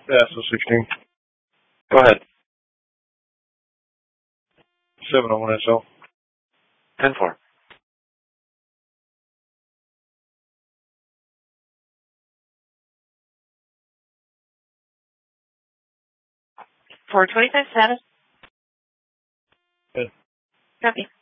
Yeah, so 16. Go ahead. 701 SL. 10-4. For 25 status. Good. Copy.